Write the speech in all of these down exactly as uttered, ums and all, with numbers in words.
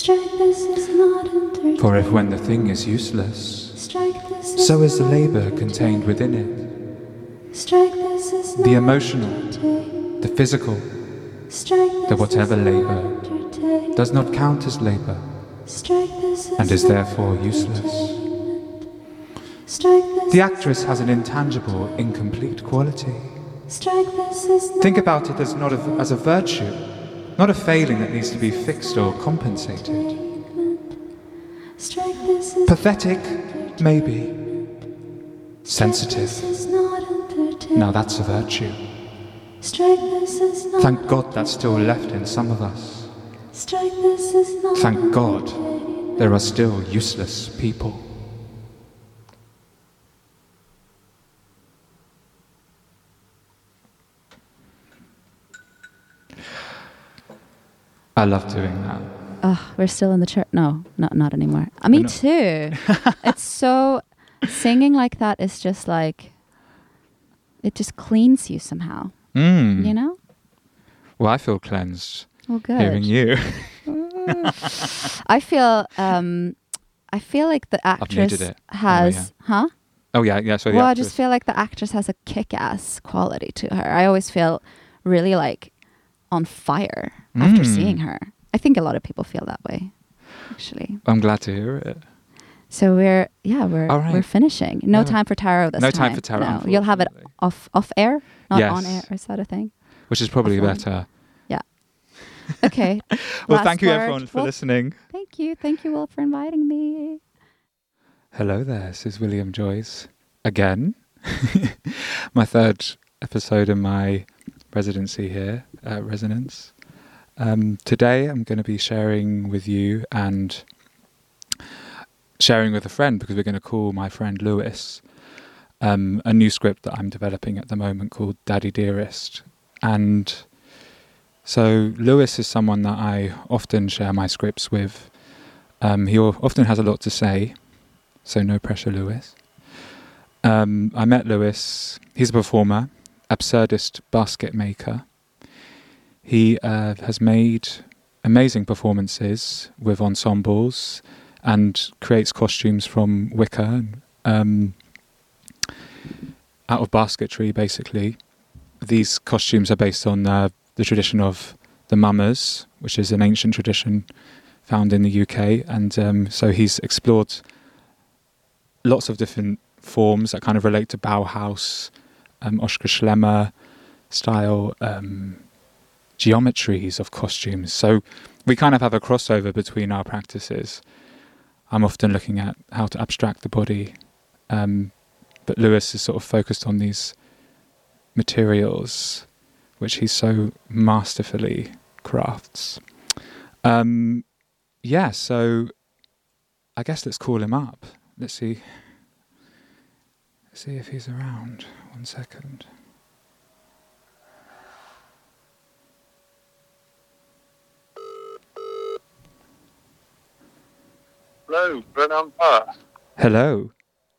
For if when the thing is useless, so is the labour contained within it. The emotional, the physical, the whatever labour does not count as labour and is therefore useless. The actress has an intangible, incomplete quality. Think about it as not a, as a virtue, not a failing that needs to be fixed or compensated. Pathetic, maybe. Sensitive. Now that's a virtue. Thank God that's still left in some of us. Thank God there are still useless people. I love doing that. Oh, we're still in the church. No, not not anymore. Uh, me too. It's so, singing like that is just like, it just cleans you somehow. Mm. You know? Well, I feel cleansed. Well, good. Hearing you. I feel, um, I feel like the actress has, oh, yeah. huh? Oh yeah, yeah. So well, I just feel like the actress has a kick-ass quality to her. I always feel really like on fire mm. after seeing her. I think a lot of people feel that way, actually. I'm glad to hear it. So we're yeah we're right. we're finishing. No yeah. time for tarot this no time. No time for tarot. No, you'll have it off off air, not yes. on air. Is that a thing? Which is probably Off better. On. Yeah. Okay. Well, thank you word. everyone for well, listening. Thank you, thank you all for inviting me. Hello there. This is William Joyce again. My third episode in my residency here at Resonance. Um, today I'm going to be sharing with you and sharing with a friend, because we're going to call my friend Lewis um, a new script that I'm developing at the moment called Daddy Dearest. And so Lewis is someone that I often share my scripts with. Um, he often has a lot to say, so no pressure, Lewis. Um, I met Lewis. He's a performer, absurdist basket maker. He uh, has made amazing performances with ensembles and creates costumes from wicker, um, out of basketry, basically. These costumes are based on uh, the tradition of the mummers, which is an ancient tradition found in the U K. And um, so he's explored lots of different forms that kind of relate to Bauhaus, um, Oskar Schlemmer style um, geometries of costumes. So we kind of have a crossover between our practices. I'm often looking at how to abstract the body, um, but Lewis is sort of focused on these materials, which he so masterfully crafts. Um, yeah, so I guess let's call him up. Let's see. Let's see if he's around. One second. Hello, Brennan Parr. Hello.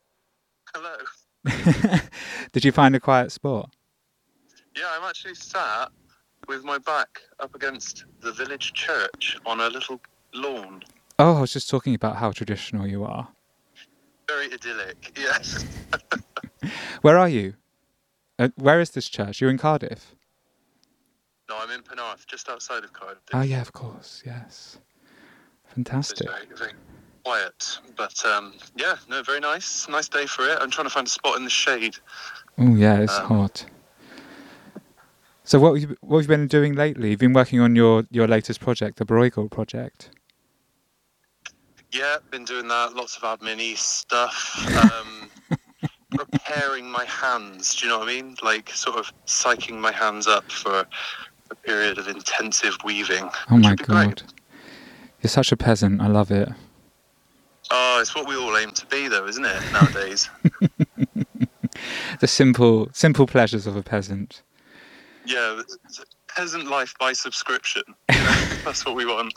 Hello. Did you find a quiet spot? Yeah, I'm actually sat with my back up against the village church on a little lawn. Oh, I was just talking about how traditional you are. Very idyllic, yes. Where are you? Uh, where is this church? You're in Cardiff? No, I'm in Penarth, just outside of Cardiff. Oh, yeah, of course, yes. Fantastic. It's very, very quiet, but um, yeah, no, very nice. Nice day for it. I'm trying to find a spot in the shade. Oh, yeah, it's um, hot. So what have, you, what have you been doing lately? You've been working on your, your latest project, the Bruegel project. Yeah, been doing that. Lots of admin-y stuff. Um, preparing my hands, do you know what I mean? Like, sort of psyching my hands up for a period of intensive weaving. Oh my God. Great. You're such a peasant. I love it. Oh, it's what we all aim to be, though, isn't it, nowadays? The simple, simple pleasures of a peasant. Yeah, peasant life by subscription. You know, that's what we want.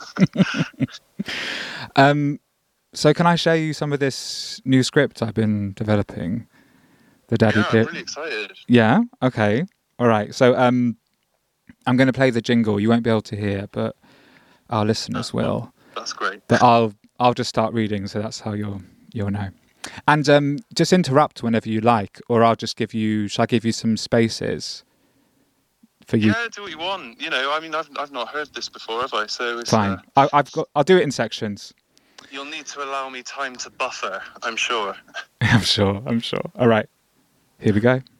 um, so can I show you some of this new script I've been developing? The Daddy Yeah, I'm really excited. Yeah? Okay. All right. So um, I'm going to play the jingle. You won't be able to hear, but our listeners oh, will. That's great. But I'll I'll just start reading, so that's how you'll you'll know. And um, just interrupt whenever you like, or I'll just give you. Shall I give you some spaces for you? Yeah, do what you want. You know, I mean, I've I've not heard this before, have I? So it's, Fine. Uh, I, I've got. I'll do it in sections. You'll need to allow me time to buffer, I'm sure. I'm sure. I'm sure. All right. Here we go.